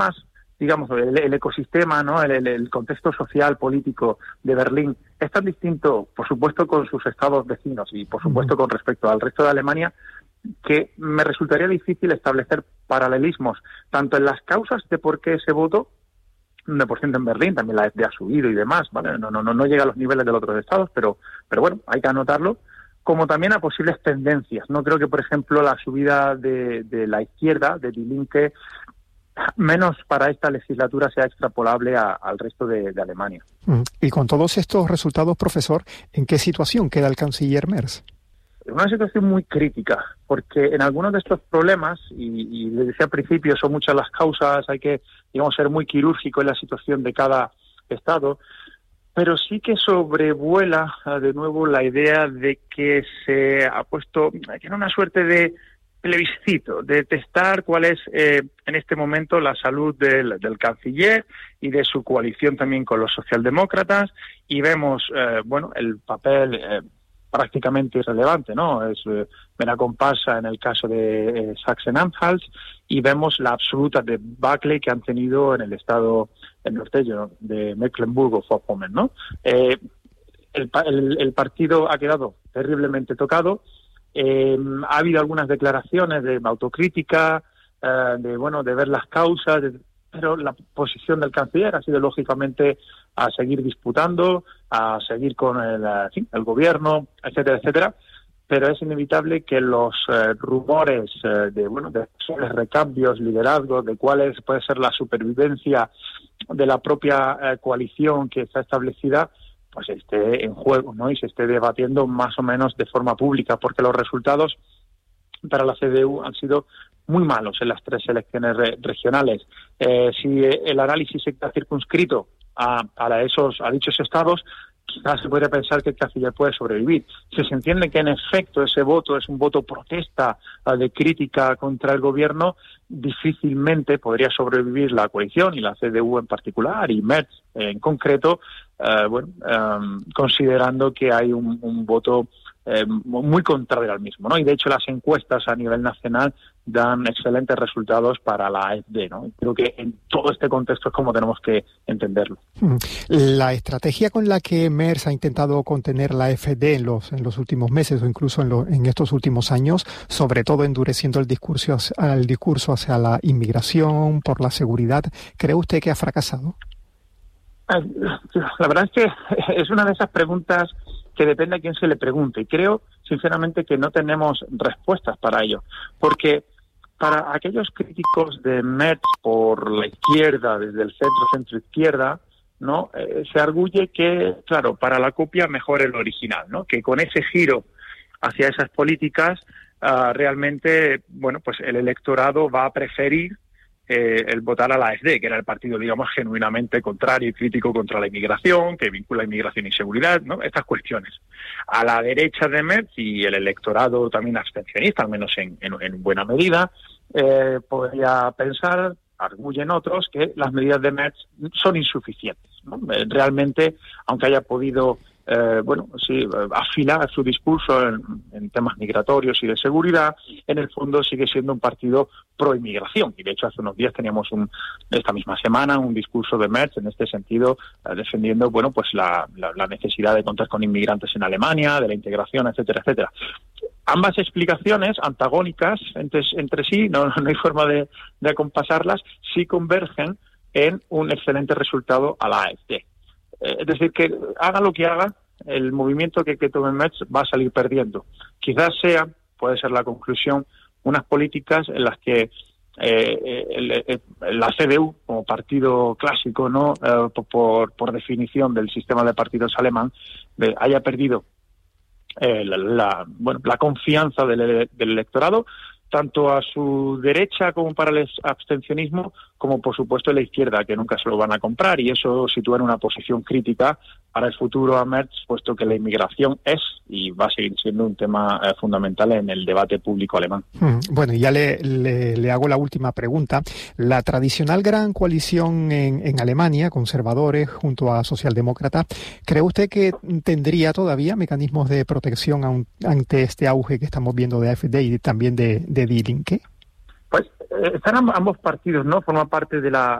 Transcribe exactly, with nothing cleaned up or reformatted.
más, digamos, el, el ecosistema, ¿no? El, el, el contexto social, político de Berlín es tan distinto, por supuesto, con sus estados vecinos y, por supuesto, con respecto al resto de Alemania, que me resultaría difícil establecer paralelismos, tanto en las causas de por qué ese voto, de por ciento en Berlín, también la AfD ha subido y demás, ¿vale? No, no, no, no llega a los niveles de los otros estados, pero, pero bueno, hay que anotarlo, como también a posibles tendencias. No creo que, por ejemplo, la subida de, de la izquierda, de Die Linke, menos para esta legislatura sea extrapolable a, al resto de, de Alemania. Y con todos estos resultados, profesor, ¿en qué situación queda el canciller Merz? Una situación muy crítica, porque en algunos de estos problemas, y, y les decía al principio, son muchas las causas, hay que, digamos, ser muy quirúrgico en la situación de cada estado, pero sí que sobrevuela de nuevo la idea de que se ha puesto, que era una suerte de plebiscito, de testar cuál es eh, en este momento la salud del, del canciller y de su coalición también con los socialdemócratas, y vemos, eh, bueno, el papel eh, prácticamente irrelevante, ¿no? Es eh, mera comparsa en el caso de eh, Sachsen-Anhalt, y vemos la absoluta debacle que han tenido en el estado el norteño de Mecklemburgo-Vorpommern, ¿no? Eh, el, el, el partido ha quedado terriblemente tocado. Eh, ha habido algunas declaraciones de autocrítica, eh, de bueno, de ver las causas, de, pero la posición del canciller ha sido lógicamente a seguir disputando, a seguir con el, en fin, el gobierno, etcétera, etcétera. Pero es inevitable que los eh, rumores eh, de bueno de posibles recambios, liderazgos, de cuál es, puede ser la supervivencia de la propia eh, coalición que está establecida, pues esté en juego, ¿no? Y se esté debatiendo más o menos de forma pública, porque los resultados para la C D U han sido muy malos en las tres elecciones re- regionales. Eh, si el análisis se queda circunscrito a, a esos a dichos estados, quizás se podría pensar que el canciller puede sobrevivir. Si se entiende que en efecto ese voto es un voto protesta, uh, de crítica contra el gobierno, difícilmente podría sobrevivir la coalición y la C D U en particular y Merz en concreto, uh, bueno, um, considerando que hay un, un voto eh, muy contrario al mismo, ¿no? Y de hecho las encuestas a nivel nacional dan excelentes resultados para la AfD, ¿no? Creo que en todo este contexto es como tenemos que entenderlo. La estrategia con la que Merz ha intentado contener la AfD en los en los últimos meses o incluso en, lo, en estos últimos años, sobre todo endureciendo el discurso el discurso hacia la inmigración, por la seguridad, ¿cree usted que ha fracasado? La verdad es que es una de esas preguntas que depende a quién se le pregunte, y creo sinceramente que no tenemos respuestas para ello, porque para aquellos críticos de Merz por la izquierda, desde el centro, centro-izquierda, ¿no? Eh, se arguye que, claro, para la copia mejor el original, ¿no? Que con ese giro hacia esas políticas, uh, realmente, bueno, pues el electorado va a preferir eh, el votar a la AfD, que era el partido, digamos, genuinamente contrario y crítico contra la inmigración, que vincula inmigración y seguridad, ¿no? Estas cuestiones. A la derecha de Merz y el electorado también abstencionista, al menos en, en, en buena medida, eh, podría pensar, arguyen otros, que las medidas de Merz son insuficientes, ¿no? Realmente, aunque haya podido eh, bueno, sí, afilar su discurso en, en temas migratorios y de seguridad, en el fondo sigue siendo un partido pro-inmigración. Y de hecho hace unos días teníamos un, esta misma semana un discurso de Merz en este sentido, eh, defendiendo bueno pues la, la, la necesidad de contar con inmigrantes en Alemania, de la integración, etcétera, etcétera. Ambas explicaciones antagónicas entre, entre sí, no, no hay forma de, de acompasarlas, sí convergen en un excelente resultado a la AfD. Eh, es decir, que haga lo que haga, el movimiento que, que tome Merz va a salir perdiendo. Quizás sea, puede ser la conclusión, unas políticas en las que eh, el, el, la C D U, como partido clásico, no eh, por, por definición del sistema de partidos alemán, de, haya perdido Eh, la, la, bueno, la confianza del, del electorado, tanto a su derecha como para el abstencionismo, como por supuesto a la izquierda, que nunca se lo van a comprar, y eso sitúa en una posición crítica para el futuro a Merz, puesto que la inmigración es y va a seguir siendo un tema eh, fundamental en el debate público alemán. Bueno, y ya le, le, le hago la última pregunta. La tradicional gran coalición en, en Alemania, conservadores junto a socialdemócratas, ¿cree usted que tendría todavía mecanismos de protección a un, ante este auge que estamos viendo de AfD y también de, de Die Linke? Pues eh, están ambos partidos, ¿no? Forma parte de la